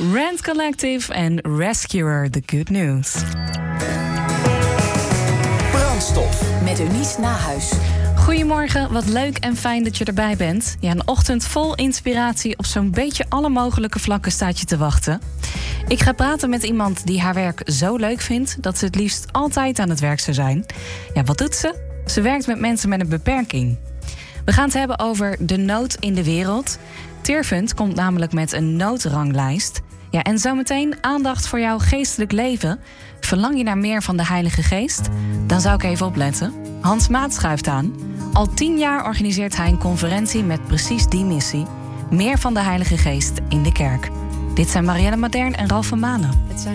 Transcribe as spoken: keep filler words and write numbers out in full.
Rand Collective en Rescuer, The Good News. Brandstof met Eunice Nahuis. Goedemorgen, wat leuk en fijn dat je erbij bent. Ja, een ochtend vol inspiratie op zo'n beetje alle mogelijke vlakken staat je te wachten. Ik ga praten met iemand die haar werk zo leuk vindt dat ze het liefst altijd aan het werk zou zijn. Ja, wat doet ze? Ze werkt met mensen met een beperking. We gaan het hebben over de nood in de wereld. Tearfund komt namelijk met een noodranglijst. Ja, en zometeen aandacht voor jouw geestelijk leven. Verlang je naar meer van de Heilige Geest? Dan zou ik even opletten. Hans Maat schuift aan. Al tien jaar organiseert hij een conferentie met precies die missie. Meer van de Heilige Geest in de kerk. Dit zijn Marielle Modern en Ralf van Manen. Het zijn